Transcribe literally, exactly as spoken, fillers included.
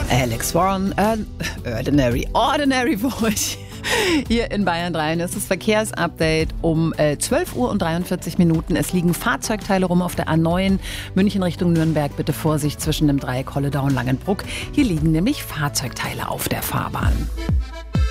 Alex Warren, äh, Ordinary, Ordinary Voice. Hier in Bayern drei ist das Verkehrsupdate um äh, zwölf Uhr und dreiundvierzig Minuten. Es liegen Fahrzeugteile rum auf der A neun München Richtung Nürnberg. Bitte Vorsicht zwischen dem Dreieck Holledau und Langenbruck. Hier liegen nämlich Fahrzeugteile auf der Fahrbahn.